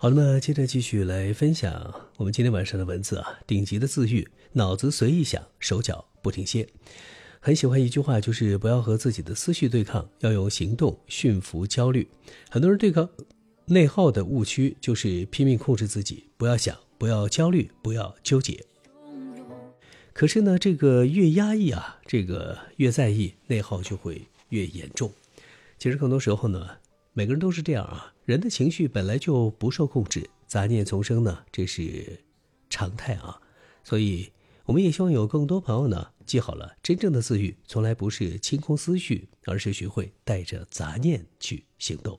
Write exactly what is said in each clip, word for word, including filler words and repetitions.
好，那么接着继续来分享我们今天晚上的文字啊，顶级的自愈，脑子随意想，手脚不停歇。很喜欢一句话，就是不要和自己的思绪对抗，要用行动驯服焦虑。很多人对抗内耗的误区就是拼命控制自己，不要想，不要焦虑，不要纠结。可是呢，这个越压抑啊，这个越在意，内耗就会越严重。其实更多时候呢，每个人都是这样啊，人的情绪本来就不受控制，杂念丛生呢，这是常态啊。所以我们也希望有更多朋友呢，记好了，真正的自愈从来不是清空思绪，而是学会带着杂念去行动。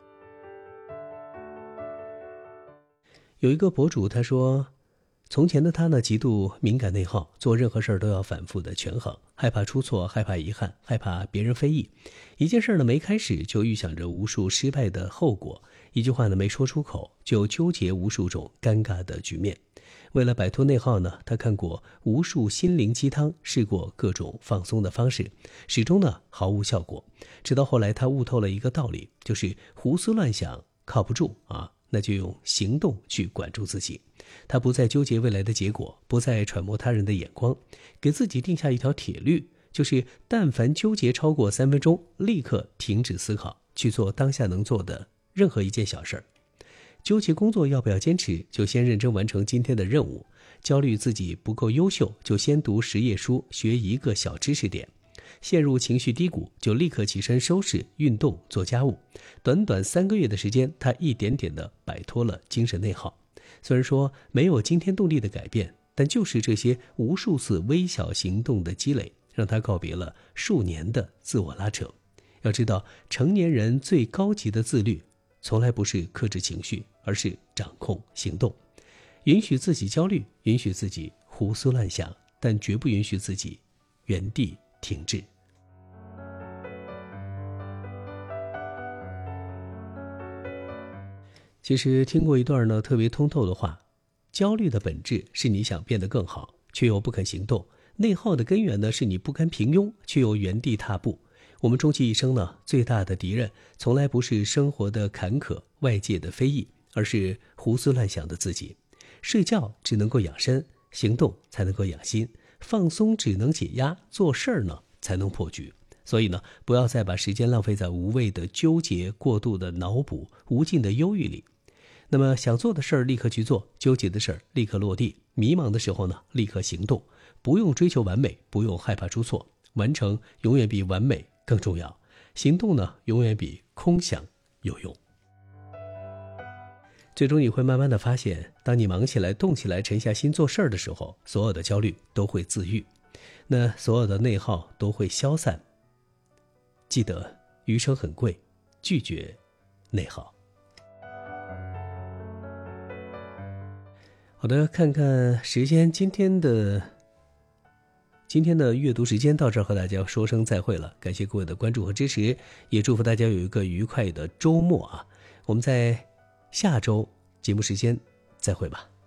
有一个博主他说，从前的他呢，极度敏感内耗，做任何事儿都要反复的权衡，害怕出错，害怕遗憾，害怕别人非议。一件事呢没开始，就预想着无数失败的后果；一句话呢没说出口，就纠结无数种尴尬的局面。为了摆脱内耗呢，他看过无数心灵鸡汤，试过各种放松的方式，始终呢毫无效果。直到后来，他悟透了一个道理，就是胡思乱想靠不住啊。那就用行动去管住自己。他不再纠结未来的结果，不再揣摩他人的眼光，给自己定下一条铁律，就是但凡纠结超过三分钟，立刻停止思考，去做当下能做的任何一件小事儿。纠结工作要不要坚持，就先认真完成今天的任务；焦虑自己不够优秀，就先读十页书，学一个小知识点。陷入情绪低谷，就立刻起身收拾、运动、做家务。短短三个月的时间，他一点点地摆脱了精神内耗。虽然说没有惊天动地的改变，但就是这些无数次微小行动的积累，让他告别了数年的自我拉扯。要知道，成年人最高级的自律，从来不是克制情绪，而是掌控行动。允许自己焦虑，允许自己胡思乱想，但绝不允许自己原地停滞。其实听过一段呢特别通透的话，焦虑的本质是你想变得更好，却又不肯行动；内耗的根源呢是你不甘平庸，却又原地踏步。我们终其一生呢，最大的敌人从来不是生活的坎坷、外界的非议，而是胡思乱想的自己。睡觉只能够养身，行动才能够养心。放松只能解压，做事儿呢才能破局。所以呢，不要再把时间浪费在无谓的纠结、过度的脑补、无尽的忧郁里。那么想做的事儿立刻去做，纠结的事儿立刻落地，迷茫的时候呢立刻行动。不用追求完美，不用害怕出错，完成永远比完美更重要。行动呢永远比空想有用。最终你会慢慢的发现，当你忙起来、动起来、沉下心做事儿的时候，所有的焦虑都会自愈，那所有的内耗都会消散。记得余生很贵，拒绝内耗。好的，看看时间，今天的今天的阅读时间到这儿，和大家说声再会了。感谢各位的关注和支持，也祝福大家有一个愉快的周末啊！我们在下周节目时间再会吧。